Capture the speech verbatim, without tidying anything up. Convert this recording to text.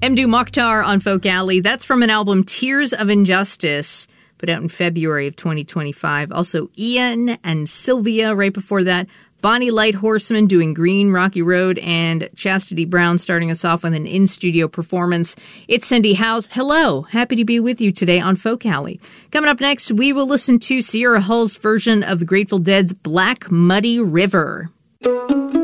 Mdou Moctar on Folk Alley. That's from an album, Tears of Injustice, put out in February of twenty twenty-five. Also, Ian and Sylvia right before that. Bonnie Light Horseman doing Green Rocky Road, and Chastity Brown starting us off with an in-studio performance. It's Cindy Howes. Hello. Happy to be with you today on Folk Alley. Coming up next, we will listen to Sierra Hull's version of the Grateful Dead's Black Muddy River.